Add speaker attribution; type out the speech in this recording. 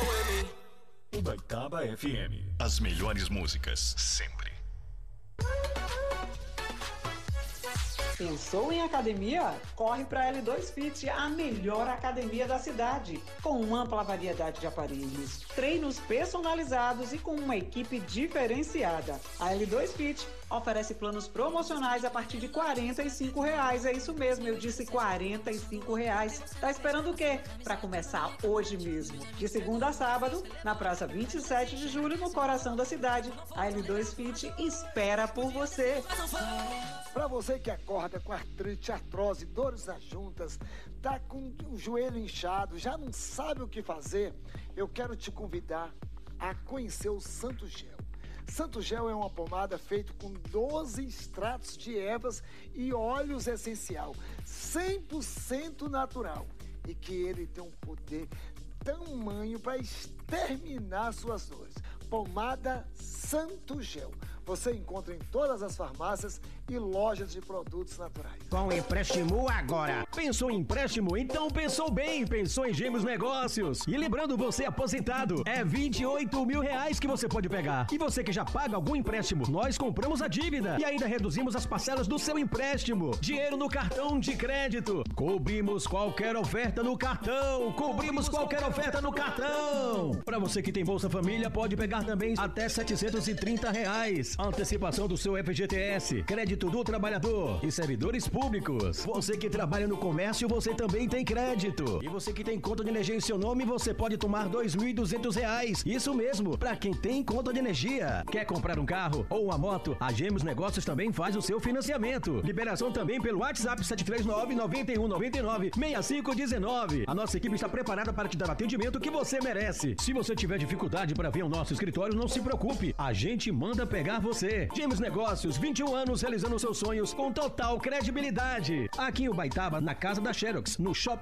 Speaker 1: Ubaitaba FM. As melhores músicas, sempre.
Speaker 2: Pensou em academia? Corre para a L2 Fit, a melhor academia da cidade, com uma ampla variedade de aparelhos, treinos personalizados e com uma equipe diferenciada. A L2 Fit oferece planos promocionais a partir de R$45. É isso mesmo, eu disse R$45. Tá esperando o quê? Para começar hoje mesmo. De segunda a sábado, na Praça 27 de Julho, no coração da cidade. A L2 Fit espera por você.
Speaker 3: Para você que acorda com artrite, artrose, dores nas juntas, tá com o joelho inchado, já não sabe o que fazer, eu quero te convidar a conhecer o Santo Gel. Santo Gel é uma pomada feita com 12 extratos de ervas e óleos essencial, 100% natural, e que ele tem um poder tamanho para exterminar suas dores. Pomada Santo Gel. Você encontra em todas as farmácias e lojas de produtos naturais.
Speaker 4: Com empréstimo agora. Pensou em empréstimo? Então pensou bem. Pensou em Gêmeos Negócios. E lembrando, você aposentado, é R$28 mil que você pode pegar. E você que já paga algum empréstimo, nós compramos a dívida e ainda reduzimos as parcelas do seu empréstimo. Dinheiro no cartão de crédito. Cobrimos qualquer oferta no cartão. Cobrimos qualquer oferta no cartão. Para você que tem Bolsa Família, pode pegar também até R$730. Antecipação do seu FGTS, crédito do trabalhador e servidores públicos. Você que trabalha no comércio, você também tem crédito. E você que tem conta de energia em seu nome, você pode tomar R$2.200. Isso mesmo, para quem tem conta de energia. Quer comprar um carro ou uma moto? A Gêmeos Negócios também faz o seu financiamento. Liberação também pelo WhatsApp 739-9199-6519. A nossa equipe está preparada para te dar o atendimento que você merece. Se você tiver dificuldade para vir ao nosso escritório, não se preocupe. A gente manda pegar você. Gêmeos Negócios, 21 anos realizando seus sonhos com total credibilidade. Aqui em Ubaitaba, na casa da Xerox, no Shopping